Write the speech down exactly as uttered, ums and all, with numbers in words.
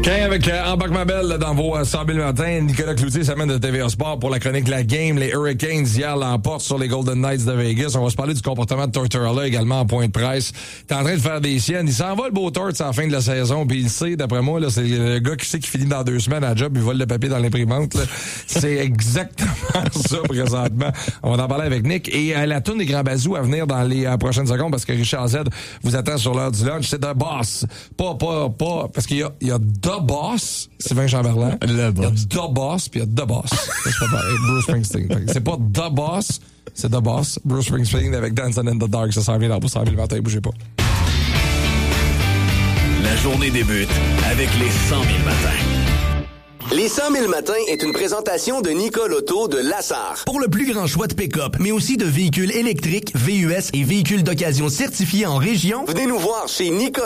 Quin avec euh, Embarque ma belle dans vos euh, cent mille matins. Nicolas Cloutier s'amène de T V A Sport pour la chronique La Game. Les Hurricanes hier l'emportent sur les Golden Knights de Vegas. On va se parler du comportement de Tortorella également en point de presse. T'es en train de faire des siennes. Il s'en va le beau Tort à la fin de la saison. Puis il sait, d'après moi, là, c'est le gars qui sait qu'il finit dans deux semaines à la job. Il vole le papier dans l'imprimante. Là. C'est exactement ça présentement. On va en parler avec Nick. Et euh, la tourne des grands bazous à venir dans les euh, prochaines secondes parce que Richard Z vous attend sur l'heure du lunch. C'est The Boss. Pas, pas, pas, parce qu'il y a, il y a The Boss, Sylvain Chamberlain. Le boss. Il y a The Boss, puis il y a The Boss. C'est pas pareil. Bruce Springsteen. C'est pas The Boss, c'est The Boss. Bruce Springsteen avec Dancing in the Dark. Ça s'en vient dans vous, cent mille matin. Bougez pas. La journée débute avec les cent mille matins. Les cent mille matins est une présentation de Nicole Auto de Lassar. Pour le plus grand choix de pick-up, mais aussi de véhicules électriques, V U S et véhicules d'occasion certifiés en région, Venez nous voir chez Nicole